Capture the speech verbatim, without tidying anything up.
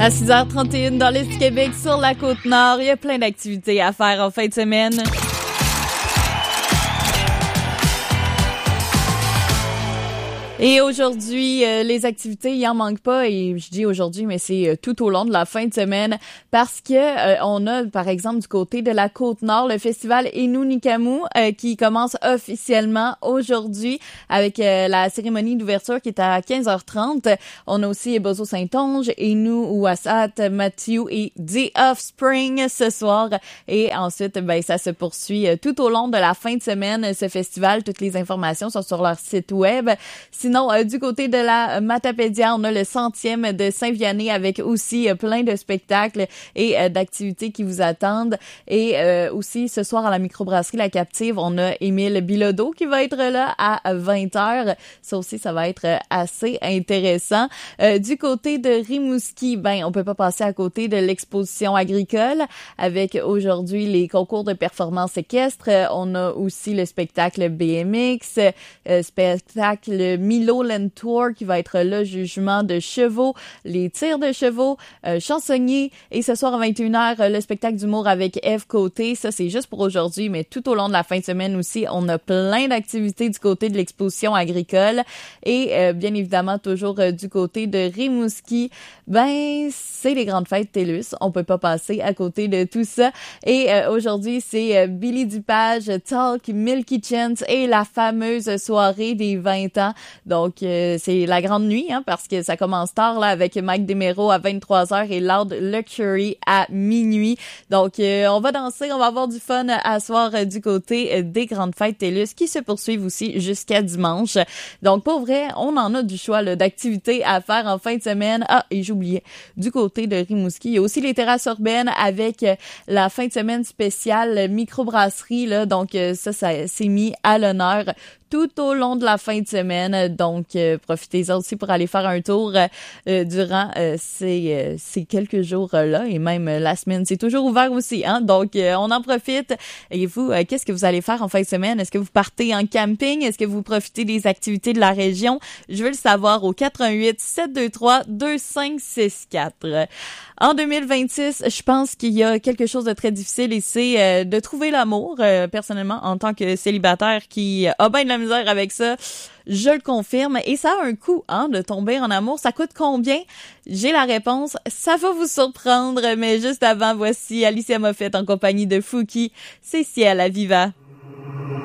À six heures trente et une dans l'Est du Québec, sur la Côte-Nord, il y a plein d'activités à faire en fin de semaine. Et aujourd'hui, euh, les activités, il en manque pas. Et je dis aujourd'hui, mais c'est euh, tout au long de la fin de semaine, parce que euh, on a, par exemple, du côté de la Côte-Nord, le festival Inunikamu euh, qui commence officiellement aujourd'hui avec euh, la cérémonie d'ouverture qui est à quinze heures trente. On a aussi Bozo Saint-Onge, Inu, Ouassat, Mathieu et The Offspring ce soir. Et ensuite, ben ça se poursuit euh, tout au long de la fin de semaine, ce festival. Toutes les informations sont sur leur site web. Sinon, euh, du côté de la Matapédia, on a le centième de Saint-Vianney avec aussi euh, plein de spectacles et euh, d'activités qui vous attendent. Et euh, aussi, ce soir, à la microbrasserie La Captive, on a Émile Bilodeau qui va être là à vingt heures. Ça aussi, ça va être assez intéressant. Euh, du côté de Rimouski, ben, on peut pas passer à côté de l'exposition agricole avec aujourd'hui les concours de performance équestre. On a aussi le spectacle B M X, euh, spectacle Milo Land Tour qui va être là, jugement de chevaux, les tirs de chevaux, euh, chansonnier, et ce soir à vingt et une heures, le spectacle d'humour avec Eve Côté. Ça, c'est juste pour aujourd'hui, mais tout au long de la fin de semaine aussi, on a plein d'activités du côté de l'exposition agricole. Et euh, bien évidemment, toujours euh, du côté de Rimouski, ben, c'est les grandes fêtes TELUS. On peut pas passer à côté de tout ça. Et euh, aujourd'hui, c'est euh, Billy Dupage, Talk, Milky Chance et la fameuse soirée des vingt ans. Donc, euh, c'est la grande nuit, hein, parce que ça commence tard, là, avec Mike Desméraud à vingt-trois heures et Loud Luxury à minuit. Donc, euh, on va danser, on va avoir du fun à soir euh, du côté euh, des grandes fêtes TELUS qui se poursuivent aussi jusqu'à dimanche. Donc, pour vrai, on en a du choix, là, d'activités à faire en fin de semaine. Ah, et j'oubliais, du côté de Rimouski, il y a aussi les terrasses urbaines avec euh, la fin de semaine spéciale microbrasserie, là. Donc, euh, ça, ça s'est mis à l'honneur tout au long de la fin de semaine. Donc, euh, profitez-en aussi pour aller faire un tour euh, durant euh, ces, euh, ces quelques jours-là, et même euh, la semaine. C'est toujours ouvert aussi, hein? Donc, euh, on en profite. Et vous, euh, qu'est-ce que vous allez faire en fin de semaine? Est-ce que vous partez en camping? Est-ce que vous profitez des activités de la région? Je veux le savoir au quatre un huit, sept deux trois, deux cinq six quatre. En deux mille vingt-six, je pense qu'il y a quelque chose de très difficile, et c'est euh, de trouver l'amour. Euh, personnellement, en tant que célibataire qui a bien de la misère avec ça, je le confirme. Et ça a un coût, hein, de tomber en amour. Ça coûte combien? J'ai la réponse. Ça va vous surprendre, mais juste avant, voici Alicia Moffett en compagnie de Fouki. C'est Ciel à Viva.